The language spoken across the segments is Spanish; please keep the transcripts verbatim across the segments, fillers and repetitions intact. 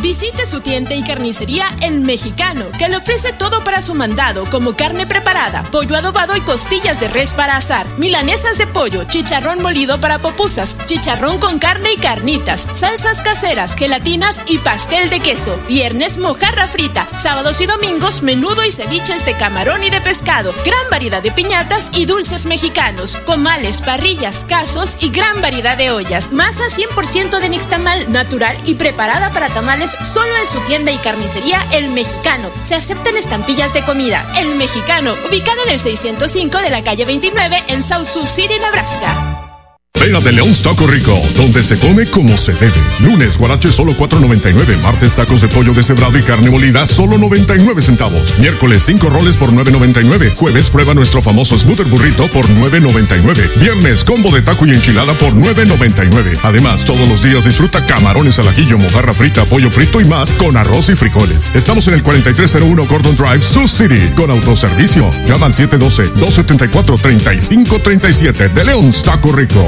Visite su tienda y carnicería El Mexicano, que le ofrece todo para su mandado, como carne preparada, pollo adobado y costillas de res para asar, milanesas de pollo, chicharrón molido para pupusas, chicharrón con carne y carnitas, salsas caseras, gelatinas y pastel de queso. Viernes, mojarra frita. Sábados y domingos, menudo y ceviches de camarón y de pescado. Gran variedad de piñatas y dulces mexicanos, comales, parrillas, casos y gran variedad de ollas. Masa cien por ciento de nixtamal, natural y preparada para tamales, solo en su tienda y carnicería El Mexicano. Se aceptan estampillas de comida. El Mexicano, ubicado en el seiscientos cinco de la calle veintinueve en South Sioux City, Nebraska. Ven a De Leon's Taco Rico, donde se come como se debe. Lunes, guarache solo cuatro noventa y nueve. Martes, tacos de pollo deshebrado y carne molida solo noventa y nueve centavos. Miércoles, cinco roles por nueve noventa y nueve. Jueves, prueba nuestro famoso smoothie burrito por nueve noventa y nueve. Viernes, combo de taco y enchilada por nueve noventa y nueve. Además, todos los días disfruta camarones al ajillo, mojarra frita, pollo frito y más con arroz y frijoles. Estamos en el cuarenta y tres cero uno Gordon Drive, Sioux City, con autoservicio. Llama al siete uno dos, dos siete cuatro, tres cinco tres siete. De Leon's Taco Rico.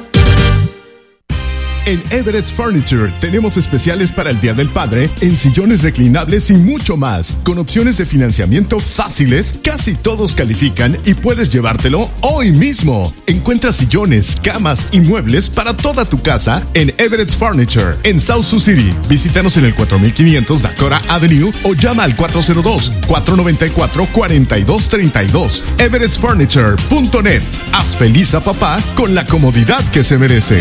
En Everett's Furniture tenemos especiales para el Día del Padre en sillones reclinables y mucho más. Con opciones de financiamiento fáciles, casi todos califican y puedes llevártelo hoy mismo. Encuentra sillones, camas y muebles para toda tu casa en Everett's Furniture en South Sioux City. Visítanos en el cuatro mil quinientos Dakota Avenue o llama al cuatro cero dos, cuatro nueve cuatro, cuatro dos tres dos. everetts furniture punto net. Haz feliz a papá con la comodidad que se merece.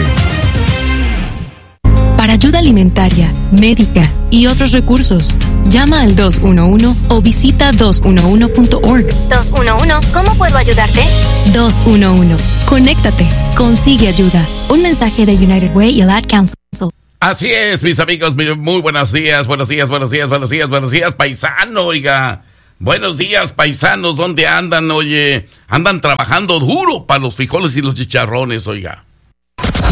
Para ayuda alimentaria, médica y otros recursos, llama al dos uno uno o visita dos uno uno punto org. dos uno uno, ¿cómo puedo ayudarte? dos uno uno, conéctate, consigue ayuda. Un mensaje de United Way y el Ad Council. Así es, mis amigos, muy buenos días, buenos días, buenos días, buenos días, buenos días, paisano, oiga. Buenos días, paisanos, ¿dónde andan? Oye, andan trabajando duro para los frijoles y los chicharrones, oiga.